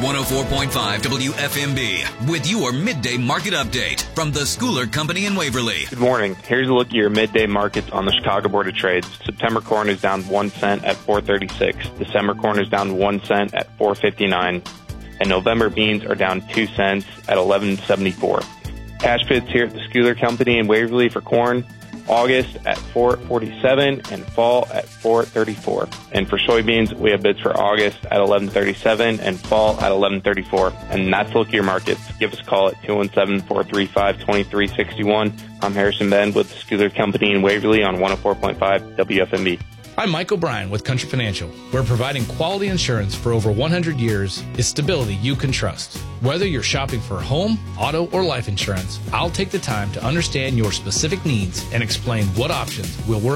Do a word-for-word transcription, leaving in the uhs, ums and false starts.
one oh four point five W F M B with your midday market update from the Schooler Company in Waverly. Good morning. Here's a look at your midday markets on the Chicago Board of Trade. September corn is down one cent at four thirty-six. December corn is down one cent at four fifty-nine. And November beans are down two cents at eleven seventy-four. Cash bids here at the Schooler Company in Waverly for corn, August at four forty-seven and fall at four thirty-four. And for soybeans, we have bids for August at eleven thirty-seven and fall at eleven thirty-four. And that's a look at your markets. Give us a call at two one seven, four three five, two three six one. I'm Harrison Bend with the Schooler Company in Waverly on one oh four point five W F M B. I'm Mike O'Brien with Country Financial, where providing quality insurance for over one hundred years is stability you can trust. Whether you're shopping for home, auto, or life insurance, I'll take the time to understand your specific needs and explain what options will work